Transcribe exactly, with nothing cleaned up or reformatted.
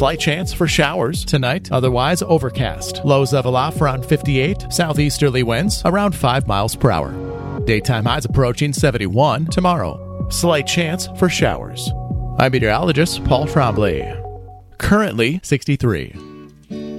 slight chance for showers tonight, otherwise overcast. Lows level off around fifty-eight, southeasterly winds around five miles per hour. Daytime highs approaching seventy-one tomorrow. Slight chance for showers. I'm meteorologist Paul Trombley. Currently sixty-three.